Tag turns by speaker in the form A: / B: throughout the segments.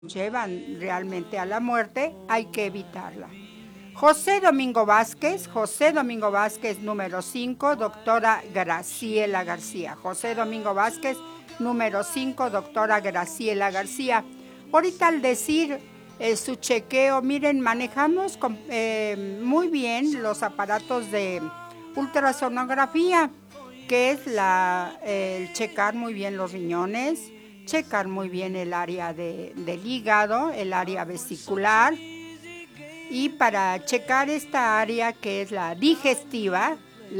A: llevan realmente a la muerte, hay que evitarla. José Domingo Vázquez, número 5, doctora Graciela García. José Domingo Vázquez, número 5, doctora Graciela García. Ahorita al decir su chequeo, miren, manejamos muy bien los aparatos de ultrasonografía, que es el checar muy bien los riñones, checar muy bien el área del hígado, el área vesicular, y para checar esta área que es la digestiva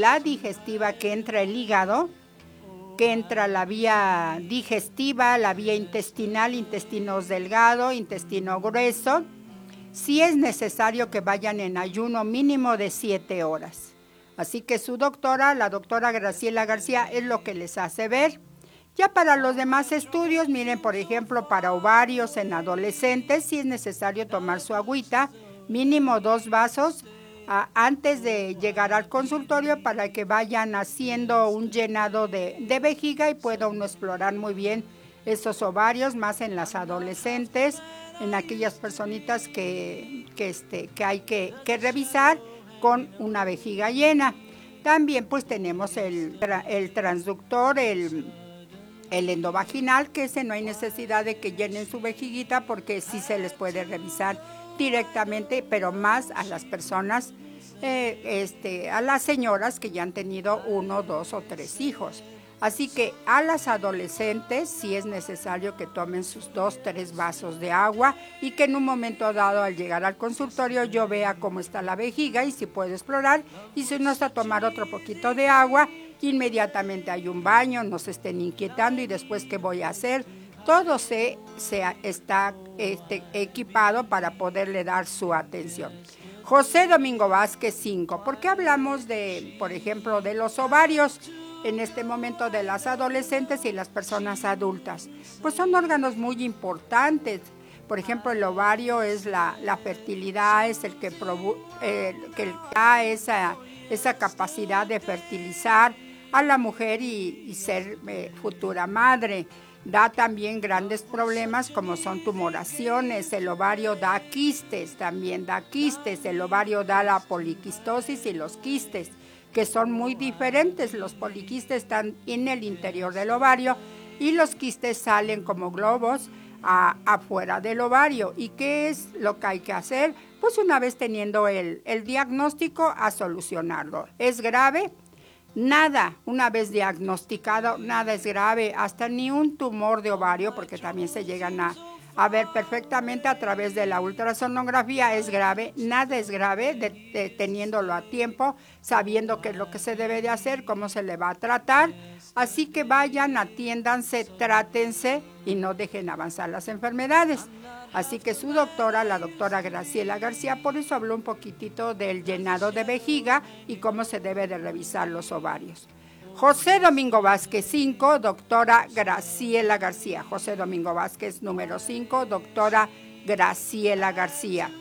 A: que entra el hígado, que entra la vía digestiva, la vía intestinal, intestino delgado, intestino grueso, sí es necesario que vayan en ayuno mínimo de 7 horas. Así que su doctora, la doctora Graciela García, es lo que les hace ver. Ya para los demás estudios, miren, por ejemplo, para ovarios en adolescentes, sí es necesario tomar su agüita, mínimo 2 vasos, antes de llegar al consultorio para que vayan haciendo un llenado de vejiga y pueda uno explorar muy bien esos ovarios, más en las adolescentes, en aquellas personitas que hay que revisar con una vejiga llena. También pues tenemos el transductor, el endovaginal, que ese no hay necesidad de que llenen su vejiguita porque sí se les puede revisar directamente, pero más a las personas, a las señoras que ya han tenido 1, 2 o 3 hijos. Así que a las adolescentes sí es necesario que tomen sus 2, 3 vasos de agua y que en un momento dado al llegar al consultorio yo vea cómo está la vejiga y si puedo explorar, y si no está, tomar otro poquito de agua, inmediatamente hay un baño, no se estén inquietando y después ¿qué voy a hacer? Todo está equipado para poderle dar su atención. José Domingo Vázquez 5. ¿Por qué hablamos por ejemplo, de los ovarios en este momento de las adolescentes y las personas adultas? Pues son órganos muy importantes. Por ejemplo, el ovario es la fertilidad, es el que da esa capacidad de fertilizar a la mujer y ser futura madre. Da también grandes problemas como son tumoraciones, el ovario da quistes, el ovario da la poliquistosis y los quistes, que son muy diferentes. Los poliquistes están en el interior del ovario y los quistes salen como globos afuera del ovario. ¿Y qué es lo que hay que hacer? Pues una vez teniendo el diagnóstico, a solucionarlo. ¿Es grave? Nada, una vez diagnosticado, nada es grave, hasta ni un tumor de ovario, porque también se llegan a ver perfectamente a través de la ultrasonografía, es grave, nada es grave teniéndolo a tiempo, sabiendo qué es lo que se debe de hacer, cómo se le va a tratar. Así que vayan, atiéndanse, trátense y no dejen avanzar las enfermedades. Así que su doctora, la doctora Graciela García, por eso habló un poquitito del llenado de vejiga y cómo se debe de revisar los ovarios. José Domingo Vázquez 5, doctora Graciela García. José Domingo Vázquez número 5, doctora Graciela García.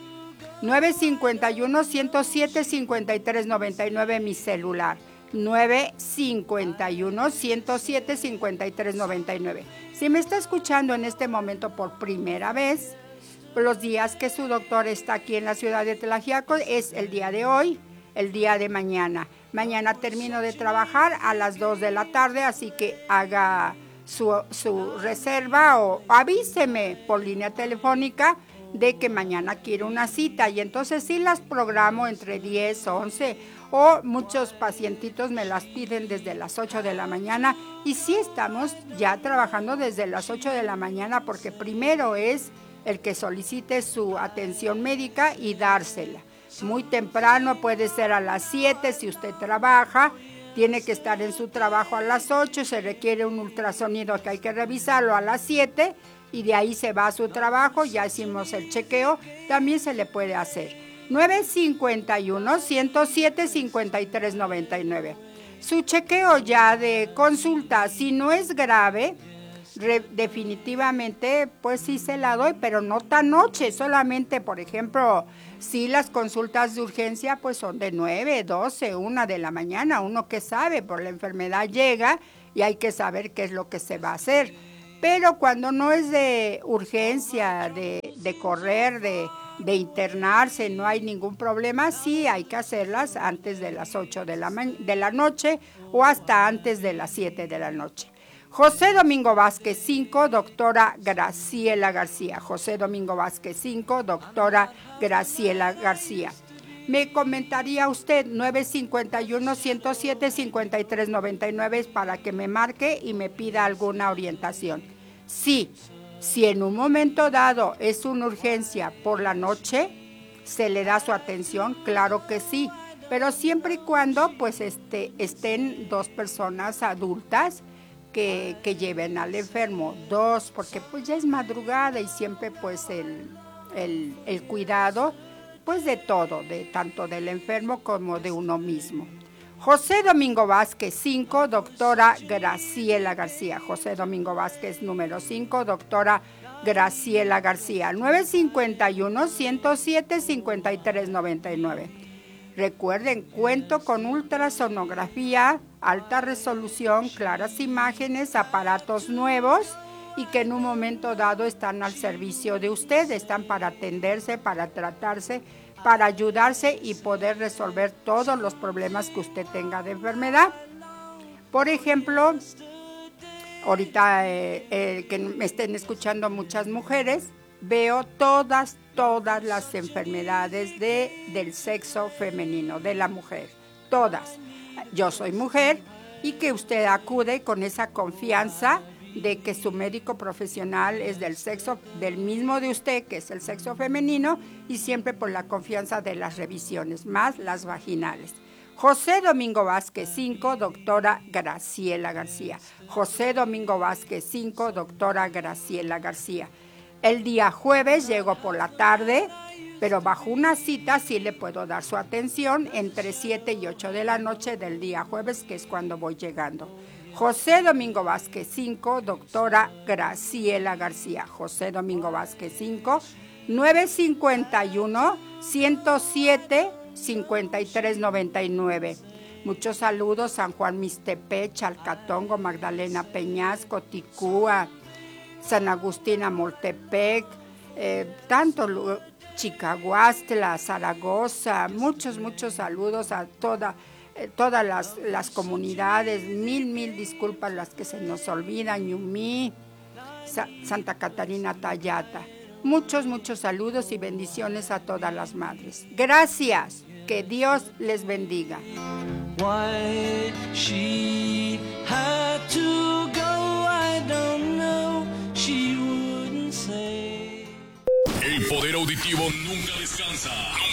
A: 951-107-5399 mi celular. 951-107-5399. Si me está escuchando en este momento por primera vez, los días que su doctor está aquí en la ciudad de Tlaxiaco es el día de hoy, el día de mañana. Mañana termino de trabajar a las 2 de la tarde, así que haga su reserva o avíseme por línea telefónica de que mañana quiero una cita, y entonces sí las programo entre 10, 11 o muchos pacientitos me las piden desde las 8 de la mañana y sí estamos ya trabajando desde las 8 de la mañana, porque primero es el que solicite su atención médica y dársela. Muy temprano, puede ser a las 7 si usted trabaja, tiene que estar en su trabajo a las 8, se requiere un ultrasonido que hay que revisarlo a las 7 y de ahí se va a su trabajo, ya hicimos el chequeo, también se le puede hacer. 951-107-5399. Su chequeo ya de consulta, si no es grave, definitivamente pues sí se la doy, pero no tan noche, solamente por ejemplo si las consultas de urgencia pues son de 9, 12, 1 de la mañana, uno que sabe, por la enfermedad llega y hay que saber qué es lo que se va a hacer, Pero cuando no es de urgencia, de correr, de internarse, no hay ningún problema, sí hay que hacerlas antes de las 8 de la noche o hasta antes de las 7 de la noche. José Domingo Vázquez 5, doctora Graciela García. José Domingo Vázquez 5, doctora Graciela García. Me comentaría usted 951-107-5399 para que me marque y me pida alguna orientación. Sí, si en un momento dado es una urgencia por la noche, ¿se le da su atención? Claro que sí, pero siempre y cuando pues estén dos personas adultas que lleven al enfermo, dos, porque pues ya es madrugada y siempre pues el cuidado pues de todo, de tanto del enfermo como de uno mismo. José Domingo Vázquez 5, doctora Graciela García. José Domingo Vázquez número 5, doctora Graciela García. 951-107-5399. Recuerden, cuento con ultrasonografía, alta resolución, claras imágenes, aparatos nuevos y que en un momento dado están al servicio de usted, están para atenderse, para tratarse, para ayudarse y poder resolver todos los problemas que usted tenga de enfermedad. Por ejemplo, ahorita que me estén escuchando muchas mujeres, veo todas las enfermedades del sexo femenino, de la mujer, todas. Yo soy mujer y que usted acude con esa confianza de que su médico profesional es del sexo, del mismo de usted, que es el sexo femenino, y siempre por la confianza de las revisiones, más las vaginales. José Domingo Vázquez 5, doctora Graciela García. José Domingo Vázquez 5, doctora Graciela García. El día jueves llego por la tarde, pero bajo una cita sí le puedo dar su atención entre 7 y 8 de la noche del día jueves, que es cuando voy llegando. José Domingo Vázquez 5, doctora Graciela García. José Domingo Vázquez 5, 951-107-5399. Muchos saludos, San Juan Mixtepec, Chalcatongo, Magdalena Peñasco, Ticúa, San Agustín Amoltepec, Chicahuastla, Zaragoza. Muchos saludos a todas las comunidades, mil disculpas las que se nos olvidan, Yumí, Santa Catarina Tayata. Muchos saludos y bendiciones a todas las madres. Gracias, que Dios les bendiga. Why she had to go, I don't know, she wouldn't say.
B: El poder auditivo nunca descansa.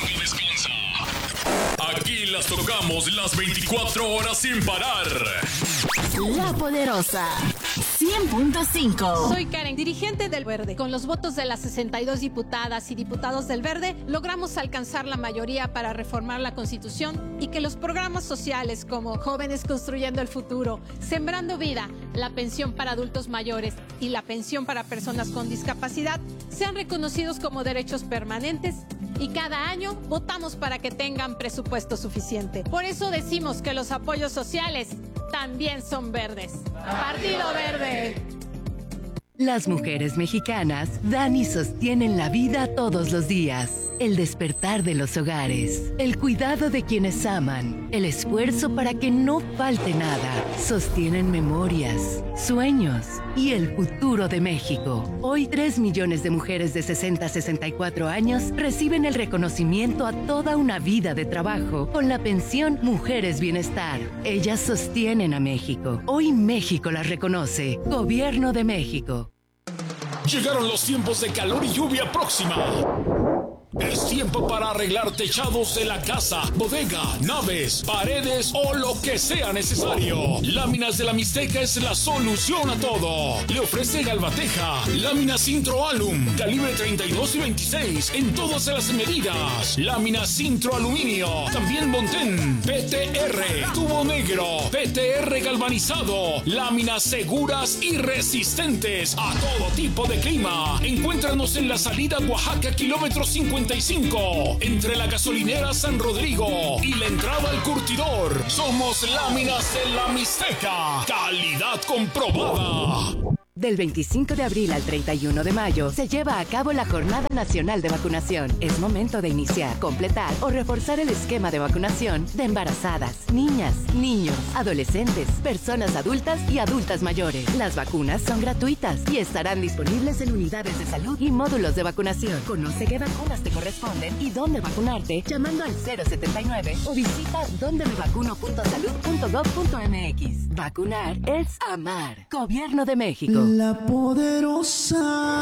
B: Aquí las tocamos las 24 horas sin parar.
C: La Poderosa 100.5.
D: Soy Karen, dirigente del Verde. Con los votos de las 62 diputadas y diputados del Verde, logramos alcanzar la mayoría para reformar la Constitución y que los programas sociales como Jóvenes Construyendo el Futuro, Sembrando Vida, la pensión para adultos mayores y la pensión para personas con discapacidad sean reconocidos como derechos permanentes. Y cada año votamos para que tengan presupuesto suficiente. Por eso decimos que los apoyos sociales también son verdes. Partido Verde.
C: Las mujeres mexicanas dan y sostienen la vida todos los días. El despertar de los hogares, el cuidado de quienes aman, el esfuerzo para que no falte nada. Sostienen memorias, sueños y el futuro de México. Hoy 3 millones de mujeres de 60 a 64 años reciben el reconocimiento a toda una vida de trabajo con la pensión Mujeres Bienestar. Ellas sostienen a México. Hoy México las reconoce. Gobierno de México.
B: Llegaron los tiempos de calor y lluvia próxima. Es tiempo para arreglar techados de la casa, bodega, naves, paredes o lo que sea necesario. Láminas de la Mixteca es la solución a todo. Le ofrece Galvateja, láminas Intro-Alum, calibre 32 y 26, en todas las medidas. Láminas Intro-Aluminio, también Montén, PTR, tubo negro, PTR galvanizado, láminas seguras y resistentes a todo tipo de clima. Encuéntranos en la salida Oaxaca, kilómetro 55, entre la gasolinera San Rodrigo y la entrada al curtidor. Somos Láminas de la Mixteca, calidad comprobada.
C: Del 25 de abril al 31 de mayo se lleva a cabo la Jornada Nacional de Vacunación. Es momento de iniciar, completar o reforzar el esquema de vacunación de embarazadas, niñas, niños, adolescentes, personas adultas y adultas mayores. Las vacunas son gratuitas y estarán disponibles en unidades de salud y módulos de vacunación. Conoce qué vacunas te corresponden y dónde vacunarte llamando al 079 o visita dondemevacuno.salud.gov.mx. Vacunar es amar. Gobierno de México.
E: La poderosa.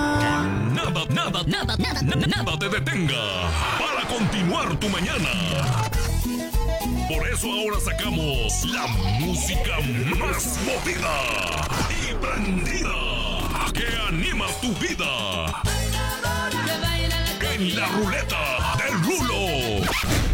B: Nada te detenga para continuar tu mañana. Por eso ahora sacamos la música más movida y prendida que anima tu vida. En la ruleta del Rulo.